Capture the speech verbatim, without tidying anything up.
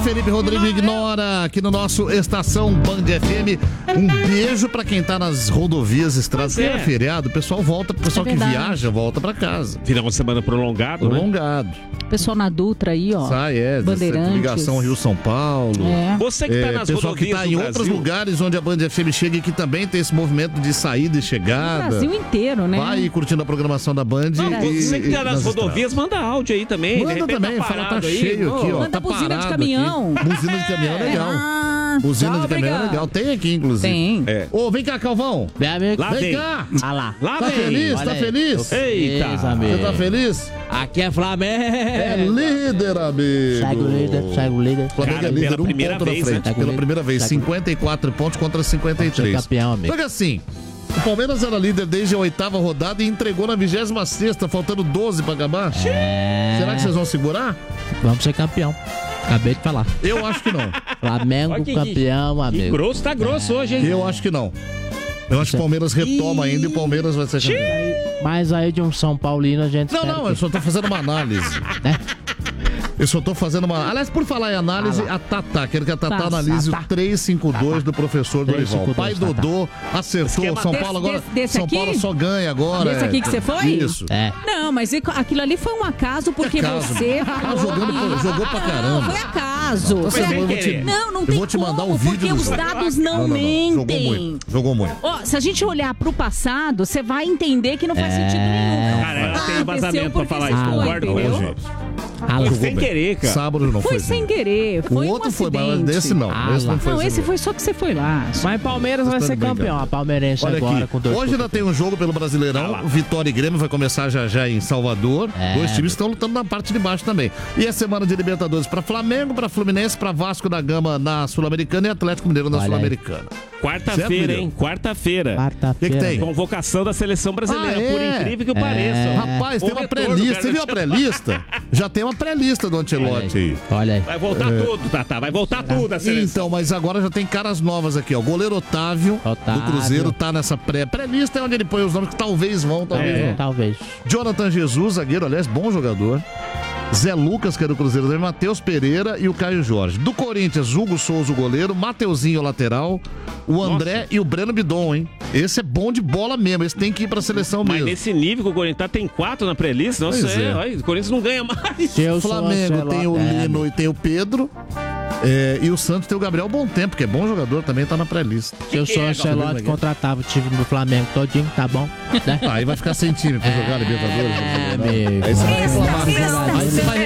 Felipe Rodrigo Ignora, aqui no nosso Estação Band F M. Um beijo pra quem tá nas rodovias, estradas. É. É feriado, o pessoal volta, o pessoal é que viaja volta pra casa. Final de semana prolongado, Prolongado. né? Pessoal na Dutra aí, ó. Sai, é. Bandeirantes. Ligação Rio-São Paulo. É. Você que tá é, nas pessoal rodovias que tá em do outros Brasil. lugares onde a Band F M chega e que também tem esse movimento de saída e chegada. O Brasil inteiro, né? Vai aí curtindo a programação da Band. Não, e, você que tá e, nas rodovias, manda áudio aí também. Manda também, tá fala, tá parado aí. cheio aqui, ó. Manda Tá buzina de parado caminhão. aqui. Buzina de caminhão é legal. Ah, Buzina tchau, de caminhão é obrigado. legal. Tem aqui, inclusive. Tem. É. Ô, vem cá, Calvão. Bem, amigo. Lá vem, vem. cá. Ah lá. Lá Tá vem. feliz? Olha Tá aí. feliz? Eita. Feliz, amigo. Você tá feliz? Aqui é Flamengo. É líder, amigo. Segue o líder, segue o líder. Flamengo Cara, é líder, pela um primeira ponto vez, na frente. né? Pela primeira vez, Segue. cinquenta e quatro pontos contra cinquenta e três. Ser campeão, amigo. Porque assim, o Palmeiras era líder desde a oitava rodada e entregou na vigésima sexta, faltando doze pra acabar. É. Será que vocês vão segurar? Vamos ser campeão. Acabei de falar. Eu acho que não. Flamengo Olha que- campeão, Que amigo. grosso, tá grosso hoje, hein? Eu acho que não. Eu acho que o Palmeiras retoma ainda e o Palmeiras vai ser campeão. Mas aí de um São Paulino a gente Não, espera não, que- eu só tô fazendo uma análise. né? Eu só tô fazendo uma... Aliás, por falar em análise, a Tatá, quero que a Tatá Tá. analise Tatá. o trezentos e cinquenta e dois do professor Dorival. trezentos e cinquenta e Pai dois, Dodô acertou, Esquema São desse- Paulo agora... desse- desse São aqui? Paulo só ganha agora. Desse é. aqui que você foi? Isso. É. Não, mas aquilo ali foi um acaso, porque Acaso. você... Ah, jogando, jogou pra caramba. Não, foi acaso. Tá Foi- certo, eu vou te- Não, não eu tem vou te mandar como, o vídeo porque do os jogo. dados não, Jogou mentem. muito, jogou muito. Ó, se a gente olhar pro passado, você vai entender que não faz sentido nenhum. Cara, ela tem Aconteceu embasamento pra porque falar você isso, foi, concordo com entendeu? você. Ah, Foi jogou sem bem. querer, cara. Sábado não foi. Foi sem querer, foi O outro um foi, mas acidente. desse não. Ah, Esse não lá. foi. Não, esse esse foi só que você foi lá. Mas Palmeiras vai Vocês ser estão campeão. brincando. A Palmeirense Olha agora aqui, com dois hoje ainda pontos. tem um jogo pelo Ah Brasileirão, lá. Vitória e Grêmio vai começar já já em Salvador. É. Dois times estão lutando na parte de baixo também. E a semana de Libertadores para Flamengo, para Fluminense, para Vasco da Gama na Sul-Americana e Atlético Mineiro na Olha aí. Sul-Americana. Quarta-feira, Certo, hein? Quarta-feira. Quarta-feira. Que que tem? Convocação da seleção brasileira, Ah, é? por incrível que É. pareça. Rapaz, O tem uma retorno, pré-lista. cara, Você viu a do- pré-lista? Já tem uma pré-lista do Olha Ancelotti aí. aí. Olha aí. Vai voltar tudo, Tatá. Vai voltar tudo a seleção. Então, mas agora já tem caras novas aqui, ó. O goleiro Otávio, Otávio. do Cruzeiro, tá nessa pré- pré-lista, é onde ele põe os nomes que talvez vão, talvez É. não. Talvez. Jonathan Jesus, zagueiro, aliás, bom jogador. Zé Lucas, que é do Cruzeiro também, Matheus Pereira e o Caio Jorge. Do Corinthians, Hugo Souza, o goleiro, Mateuzinho, o lateral, o André e o Breno Bidon, hein? Esse é bom de bola mesmo, esse tem que ir pra seleção Mas mesmo. nesse nível que o Corinthians tá, tem quatro na pré-lista. Nossa, Pois é. é. Olha, o Corinthians não ganha mais. Se eu O sou Flamengo Ancelotti- tem o é, Lino e tem o Pedro. É, e o Santos tem o Gabriel Bom Tempo, que é bom jogador, também tá na pré-lista. Se eu sou Ancelotti, contratava o time do Flamengo todinho, tá bom? Né? Aí vai ficar sem time pra jogar Libertadores. É, amigo. Aí você vai reclamar. Aí você vai